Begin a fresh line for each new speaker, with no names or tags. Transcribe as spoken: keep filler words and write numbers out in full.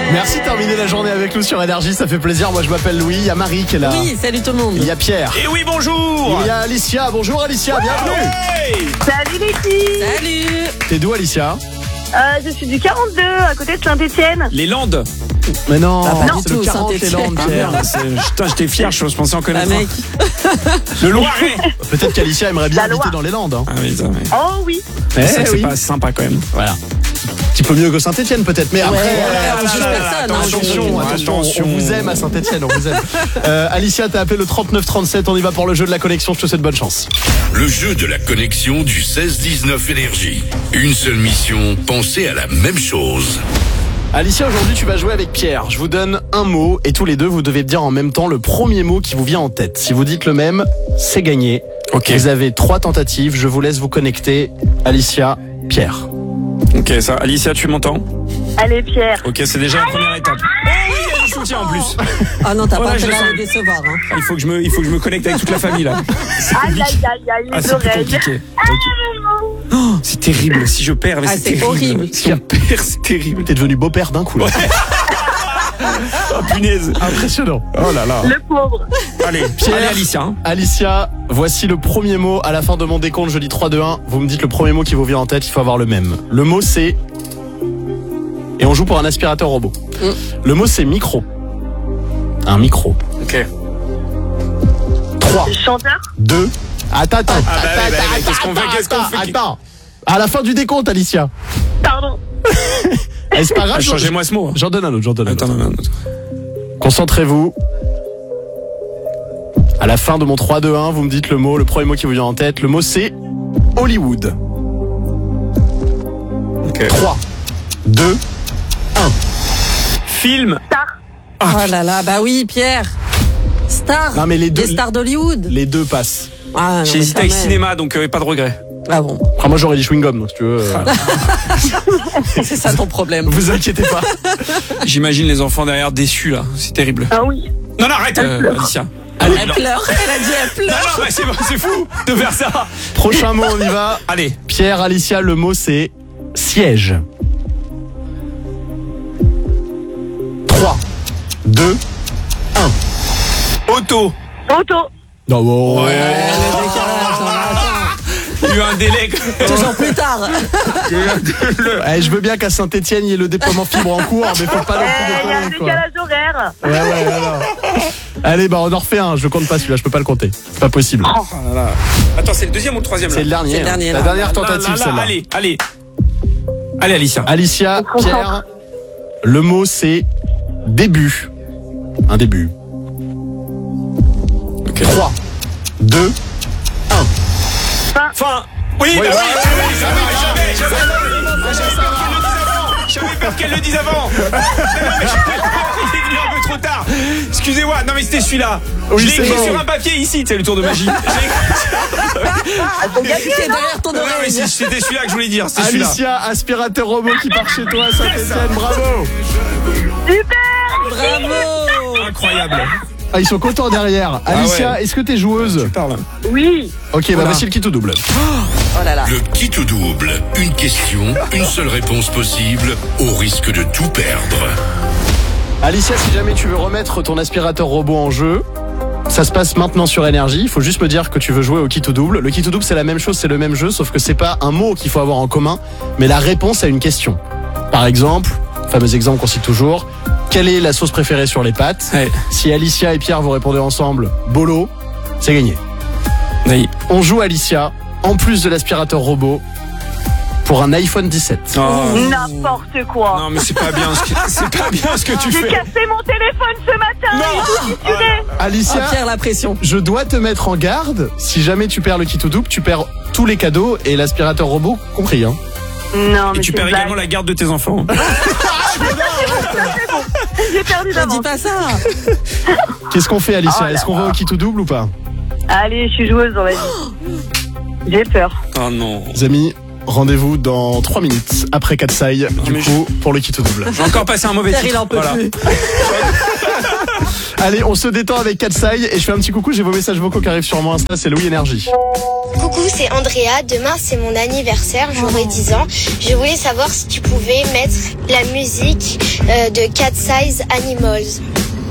Merci de terminer la journée avec nous sur Énergie, ça fait plaisir. Moi je m'appelle Louis, il y a Marie qui est là.
Oui, salut tout le monde.
Il y a Pierre.
Et oui, bonjour.
Il y a Alicia. Bonjour Alicia, bienvenue.
Ouais.
Salut les filles.
Salut.
T'es d'où Alicia?
euh, Je suis du quarante-deux, à côté de Saint-Etienne.
Les Landes.
Mais non,
Ah, pas du
c'est
tout,
le quarante les
Saint-Étienne.
Landes,
Ah
Pierre.
merde, c'est- putain, j'étais fier, je pensais en
Ah
connaître
mec.
un. Le Loiret.
Peut-être qu'Alicia aimerait bien
La
habiter
Loire.
dans les Landes. Hein.
Ah oui, ça, mais...
Oh oui.
Eh
c'est c'est
oui.
pas sympa quand même.
Voilà. Un petit peu mieux que Saint-Etienne peut-être, mais après,
Ouais,
euh,
on juge personne, hein,
attention,
attention,
attention,
attention.
on vous aime à Saint-Etienne, on vous aime. Euh, Alicia, t'as appelé le trente-neuf trente-sept, on y va pour le jeu de la connexion, je te souhaite bonne chance.
Le jeu de la connexion du seize dix-neuf Énergie. Une seule mission, penser à la même chose.
Alicia, aujourd'hui tu vas jouer avec Pierre. Je vous donne un mot et tous les deux vous devez dire en même temps le premier mot qui vous vient en tête. Si vous dites le même, c'est gagné.
Ok.
Vous avez trois tentatives, je vous laisse vous connecter. Alicia, Pierre.
Ok, ça. Alicia, tu m'entends?
Allez Pierre.
Ok, c'est déjà la première étape. Oh oui, il y a du soutien en plus.
Ah non, t'as
Oh là,
pas
je
intérêt
le
à
sens.
les décevoir. Hein.
Ah, il faut que je me, il faut que je me connecte avec toute la famille là.
Aïe aïe aïe aïe,
Ah,
les
c'est plus
oreilles.
compliqué. Ok. Oh, c'est terrible. Si je perds, mais
Ah,
c'est
c'est
terrible.
horrible.
Si on perd, c'est terrible.
T'es devenu beau-père d'un coup là.
Oh punaise.
Impressionnant.
Oh là là.
Le pauvre.
Allez,
Pierre.
allez Alicia. hein.
Alicia, voici le premier mot. À la fin de mon décompte, je dis trois, deux, un. Vous me dites le premier mot qui vous vient en tête, il faut avoir le même. Le mot c'est... Et on joue pour un aspirateur robot.
Mm.
Le mot c'est micro. Un micro.
Ok.
trois,
Chanteur.
deux... Attends, attends.
Ah bah
attends,
ouais, bah ouais,
attends,
qu'est-ce qu'on fait,
attends,
qu'est-ce qu'on
attends,
fait
Attends. À la fin du décompte, Alicia.
Pardon.
Eh, c'est pas grave.
Ah, changez-moi ce mot.
J'en donne un autre, j'en donne un autre.
Attends, non, non, non.
Concentrez-vous. À la fin de mon trois, deux, un, vous me dites le mot, le premier mot qui vous vient en tête. Le mot c'est Hollywood.
Ok.
trois, deux,
Film.
Star.
Oh là là, bah oui, Pierre. Star.
Non, mais les deux-
stars d'Hollywood.
les deux passent.
Ah, non,
J'ai
mais
hésité
quand
avec
même.
cinéma, donc euh, pas de regret.
Ah bon,
Après, moi j'aurais dit chewing-gum, donc si tu veux. euh,
c'est ça ton problème.
vous inquiétez pas.
J'imagine les enfants derrière déçus là. C'est terrible.
Ah oui.
Non, non, arrête, euh, Alicia.
Elle pleure, elle a dit elle
Non,
pleure.
non, bah, c'est, c'est fou de faire ça.
Prochain mot, on y va.
Allez.
Pierre, Alicia, le mot c'est siège. trois, deux,
Auto.
Auto.
non, bon.
Ouais.
Le décalage, non,
Il y a eu un délai.
attends. Toujours plus tard.
Eh, je veux bien qu'à Saint-Etienne, il y ait le déploiement fibre en cours, mais faut pas non
Eh,
plus
il y a un
déconner, quoi.
décalage horaire.
Ouais, ouais, alors. Allez, bah on en refait un. Je compte pas celui-là, je peux pas le compter. C'est pas possible.
Oh là là. Attends, c'est le deuxième ou le troisième là?
C'est le dernier.
C'est le dernier,
hein.
là.
La dernière
Là,
tentative,
là, là,
celle-là.
Allez, allez. Allez, Alicia.
Alicia,
On se
Pierre,
concentre.
le mot c'est début. Un début.
Ok.
trois, deux,
Fin. Oui,
Oui,
bah
oui,
oui,
oui,
oui,
oui,
j'avais, j'avais, j'avais, j'avais peur qu'elle le dise avant. J'avais peur qu'elle le dise avant. Il est venu un peu trop tard. Excusez-moi. Non, mais c'était celui-là.
Oui,
Je l'ai
c'est
écrit
bon.
sur un papier ici, tu sais, le tour de magie. J'ai écrit-
Qui est derrière ton
Non, non, mais
oreille.
c'était celui-là que je voulais dire. C'était celui-là.
Alicia, aspirateur robot qui part chez toi à Saint-Etienne, bravo.
Super.
Bravo.
Incroyable.
Ah, ils sont contents derrière. Alicia,
ouais.
est-ce que t'es joueuse?
Tu parles.
Oui.
Ok, bah
Voilà.
voici le kit au double.
Oh là là.
Le kit au double. Une question, une seule réponse possible, au risque de tout perdre.
Alicia, si jamais tu veux remettre ton aspirateur robot en jeu, ça se passe maintenant sur Énergie. Il faut juste me dire que tu veux jouer au kit au double. Le kit au double, c'est la même chose, c'est le même jeu, sauf que c'est pas un mot qu'il faut avoir en commun, mais la réponse à une question. Par exemple, fameux exemple qu'on cite toujours, quelle est la sauce préférée sur les pâtes?
Ouais.
Si Alicia et Pierre vous répondez ensemble, bolo, c'est gagné.
Oui.
On joue Alicia, en plus de l'aspirateur robot, pour un iPhone dix-sept.
Oh.
N'importe quoi.
Non, mais c'est pas bien ce que, c'est pas bien ce que tu
J'ai
fais.
cassé mon téléphone ce matin.
Non.
Il est tout fissuré.
Alicia,
Oh, Pierre, la pression.
je dois te mettre en garde. Si jamais tu perds le kit au double, tu perds tous les cadeaux et l'aspirateur robot compris. Hein.
Non, mais
Et tu
c'est
perds
une blague.
également la garde de tes enfants.
J'ai perdu
Ne dis
d'avance.
pas ça.
Qu'est-ce qu'on fait, Alicia?
Oh là
Est-ce qu'on va au kit au double ou pas?
Allez, je suis joueuse, on va dire. J'ai peur.
Oh non.
Les amis, rendez-vous dans trois minutes après Katsai, du
mais
coup, pour le kit au double.
J'ai encore passé un mauvais
Pierre,
titre.
il en peut
Voilà.
plus.
Allez, on se détend avec Katsai et je fais un petit coucou, j'ai vos messages vocaux qui arrivent sur mon Insta, c'est Louis Énergie.
Coucou, c'est Andrea. Demain, c'est mon anniversaire. J'aurai dix ans. Je voulais savoir si tu pouvais mettre la musique euh, de Cat Size Animals.